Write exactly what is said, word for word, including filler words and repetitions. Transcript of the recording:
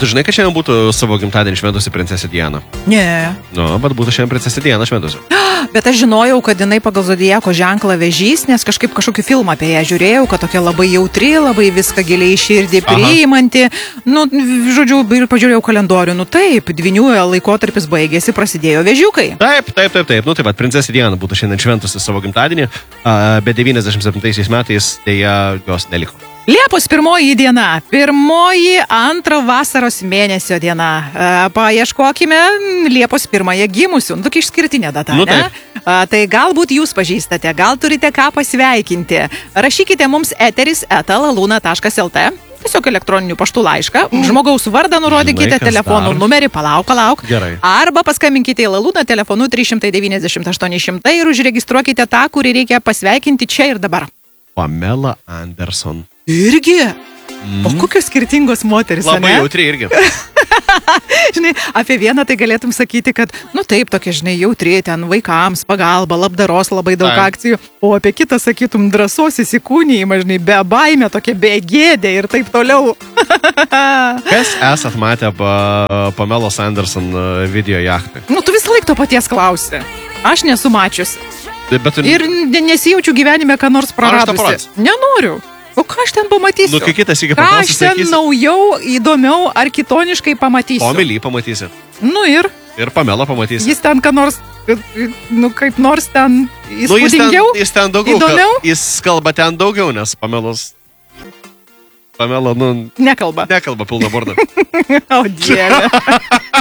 tu žinai, kad šiandien būtų savo gimtadienį šventusi princesė Diana? Ne. Nu, bet būtų šiandien princesė Diana šventusi. Bet aš žinojau, kad jinai pagal zodiako ženklą Vėžys, nes kažkaip kažkokį filmą apie ją žiūrėjau, kad tokia labai jautri, labai viską giliai širdį priimanti. Nu, žodžiu, ir pažiūrėjau kalendorių. Nu taip, dvynių laikotarpis baigėsi, prasidėjo Vėžiukai. Taip, taip, taip, taip. Nu, taip pat princesė Diana būtų šiandien šventusi savo gimtadienį, bet devyniasdešimt septintaisiais metais dėja jos neliko. Liepos pirmoji diena, pirmoji antro vasaros mėnesio diena. E, paieškokime Liepos pirmąją gimusių. Nu, tokia išskirtinė data, nu, ne? E, tai galbūt jūs pažįstate, gal turite ką pasveikinti. Rašykite mums eteris eta laluna taškas lt. Tiesiog elektroniniu paštu laišką. Žmogaus vardą nurodykite, Žinai, telefonų dar? numerį, palauk, palauk. Gerai. Arba paskambinkite į Lalūną telefonu trys devyniasdešimt aštuoni šimtai ir užregistruokite tą, kurį reikia pasveikinti čia ir dabar. Pamela Anderson. Irgi? Mm. O kokios skirtingos moteris, Labai ne? jautri irgi. Žinai, apie vieną tai galėtum sakyti, kad, nu taip, tokia, žinai, jautri, ten vaikams, pagalba, labdaros, labai daug Taip. akcijų. O apie kitą sakytum drąsos įsikūnijimą, žinai, be baimė, tokia be gėdė ir taip toliau. Kas esat matę pa, Pamelos Anderson video jachtą? Nu, tu visą laiką to paties klausi. Aš nesu mačiusi. Bet, Ir nesijaučiu gyvenime, ką nors praradusi. parodysi? Nenoriu. O ką aš ten pamatysiu? Nu, kai kitas iki Ką aš paklausus, ten sakysi, naujau, įdomiau ar kitoniškai pamatysiu? Pomilį pamatysi. Nu ir Ir Pamelą pamatysi. jis ten ką nors, nu kaip nors ten Nu, jis ten, įspūdingiau, jis ten daugiau. įdomiau? Kal, jis kalba ten daugiau, nes Pamelos... Pamela, nu, Nekalba. nekalba pilną burną. O dieve.